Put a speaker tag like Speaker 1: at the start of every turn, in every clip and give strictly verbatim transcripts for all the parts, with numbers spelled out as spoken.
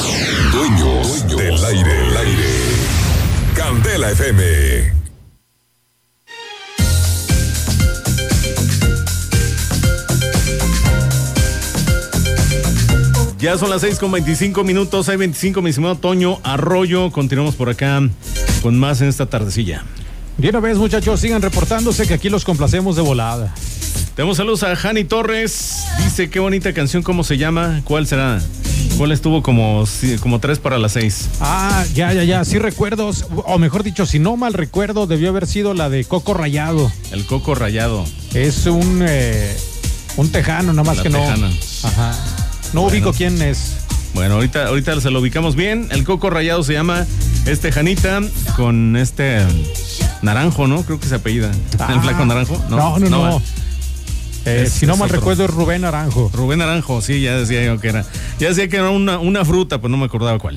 Speaker 1: Dueños del aire, el aire. Candela F M.
Speaker 2: Ya son las seis con veinticinco minutos, hay veinticinco, mi estimado Toño Arroyo. Continuamos por acá con más en esta tardecilla.
Speaker 3: De una vez, muchachos, sigan reportándose que aquí los complacemos de volada.
Speaker 2: Tenemos saludos a Jani Torres. Dice, qué bonita canción, ¿cómo se llama? ¿Cuál será? ¿Cuál estuvo como, como tres para las seis?
Speaker 3: Ah, ya, ya, ya, sí recuerdo, o mejor dicho, si no mal recuerdo, debió haber sido la de Coco Rayado.
Speaker 2: El Coco Rayado.
Speaker 3: Es un, eh, un tejano, nada más
Speaker 2: la
Speaker 3: que
Speaker 2: tejana.
Speaker 3: no. Ajá. No bueno. Ubico quién es.
Speaker 2: Bueno, ahorita, ahorita se lo ubicamos bien. El Coco Rayado se llama este Janita con este Naranjo, ¿no? Creo que se apellida. Ah, ¿el flaco Naranjo?
Speaker 3: No, no, no. no. no. Eh,
Speaker 2: es,
Speaker 3: si no mal
Speaker 2: otro.
Speaker 3: recuerdo es Rubén Naranjo.
Speaker 2: Rubén Naranjo, sí, ya decía yo que era. Ya decía que era una, una fruta, pero no me acordaba cuál.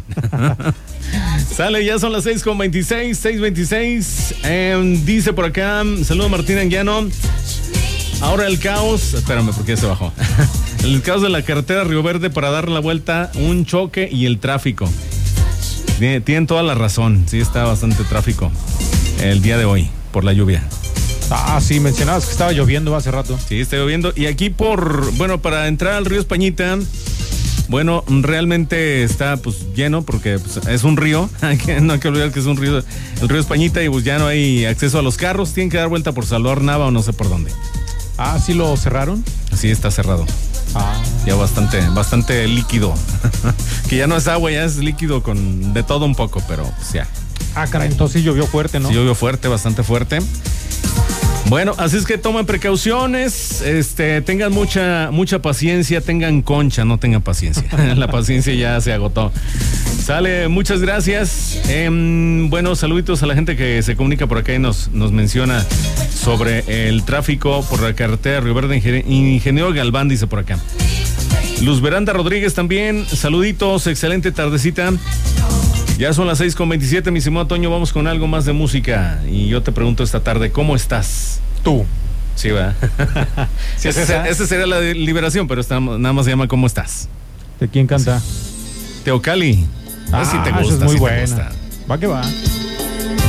Speaker 2: Sale, ya son las seis con veintiséis, seis veintiséis. Eh, dice por acá, saludo Martín Anguiano. Ahora el caos, espérame porque ya se bajó. El caos de la carretera Río Verde para dar la vuelta, un choque y el tráfico. Tienen toda la razón, sí está bastante tráfico el día de hoy por la lluvia.
Speaker 3: Ah, sí, mencionabas que estaba lloviendo hace rato.
Speaker 2: Sí, está lloviendo. Y aquí por, bueno, para entrar al río Españita, bueno, realmente está pues lleno porque pues, es un río. No hay que olvidar que es un río, el río Españita, y pues ya no hay acceso a los carros. Tienen que dar vuelta por Salvador Nava o no sé por dónde.
Speaker 3: Ah, ¿sí lo cerraron?
Speaker 2: Sí, está cerrado.
Speaker 3: Ah.
Speaker 2: Ya bastante, bastante líquido. Que ya no es agua, ya es líquido con de todo un poco, pero pues ya.
Speaker 3: Ah, caray, entonces sí llovió fuerte, ¿no?
Speaker 2: Sí, llovió fuerte, bastante fuerte. Bueno, así es que tomen precauciones, este, tengan mucha, mucha paciencia, tengan concha, no tengan paciencia. La paciencia ya se agotó. Sale, muchas gracias. Eh, bueno, saluditos a la gente que se comunica por acá y nos, nos menciona sobre el tráfico por la carretera Río Verde. Ingeniero Galván dice por acá. Luz Veranda Rodríguez también, saluditos, excelente tardecita. Ya son las seis con veintisiete, mi estimado Toño, vamos con algo más de música. Y yo te pregunto esta tarde, ¿cómo estás?
Speaker 3: Tú.
Speaker 2: Sí, ¿verdad? ¿Sí es esa? Esa sería la de Liberación, pero esta nada más se llama ¿Cómo estás?
Speaker 3: ¿De quién canta?
Speaker 2: Teocali.
Speaker 3: Ah,
Speaker 2: si te
Speaker 3: esa
Speaker 2: gusta,
Speaker 3: es muy
Speaker 2: si
Speaker 3: buena.
Speaker 2: te gusta.
Speaker 3: Va que va.